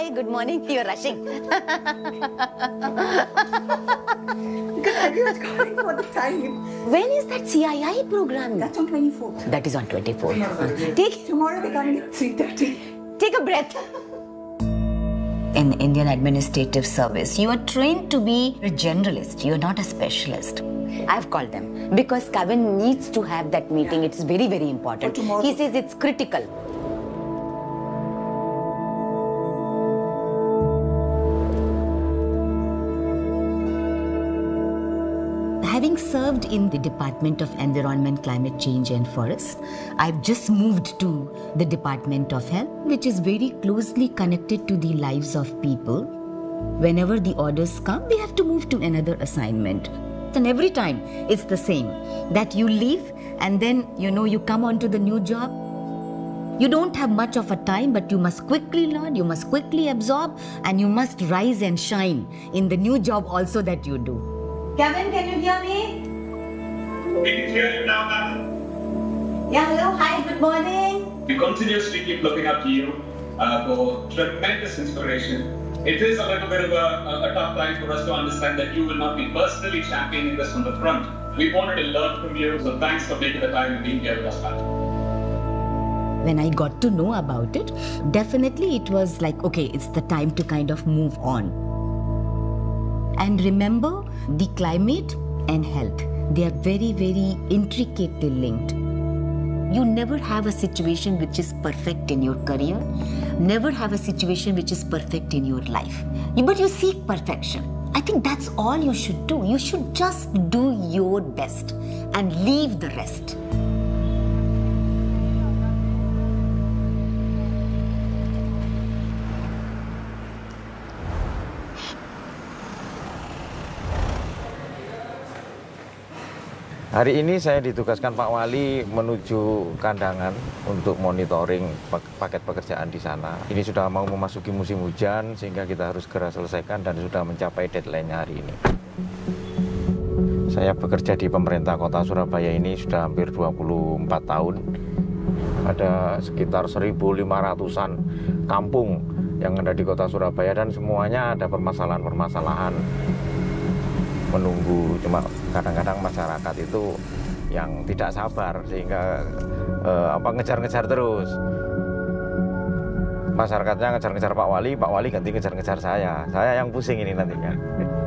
Hi, good morning. You're rushing. Because I was calling for the time. When is that CII program? That's on 24th. That is on 24th. Tomorrow we're coming at 3:30. Take a breath. In Indian Administrative Service, you are trained to be a generalist. You are not a specialist. I've called them because Kevin needs to have that meeting. It's very, very important. For tomorrow. He says it's critical. Having served in the Department of Environment, Climate Change and Forests, I've just moved to the Department of Health, which is very closely connected to the lives of people. Whenever the orders come, we have to move to another assignment. And every time it's the same, that you leave and then, you come onto the new job. You don't have much of a time, but you must quickly learn, you must quickly absorb, and you must rise and shine in the new job also that you do. Kevin, can you hear me? We can hear you now, ma'am. Yeah, hello, hi, good morning. We continuously keep looking up to you for tremendous inspiration. It is a little bit of a tough time for us to understand that you will not be personally championing this from the front. We wanted to learn from you, so thanks for making the time and being here with us, ma'am. When I got to know about it, definitely it was like, okay, it's the time to kind of move on. And remember, the climate and health, they are very, very intricately linked. You never have a situation which is perfect in your career, never have a situation which is perfect in your life. But you seek perfection. I think that's all you should do. You should just do your best and leave the rest. Hari ini saya ditugaskan Pak Wali menuju Kandangan untuk monitoring paket pekerjaan di sana. Ini sudah mau memasuki musim hujan sehingga kita harus segera selesaikan dan sudah mencapai deadline-nya hari ini. Saya bekerja di pemerintah kota Surabaya ini sudah hampir 24 tahun. Ada sekitar 1.500-an kampung yang ada di kota Surabaya dan semuanya ada permasalahan-permasalahan. Menunggu, cuma kadang-kadang masyarakat itu yang tidak sabar sehingga ngejar-ngejar terus. Masyarakatnya ngejar-ngejar Pak Wali ganti ngejar-ngejar saya yang pusing ini nantinya.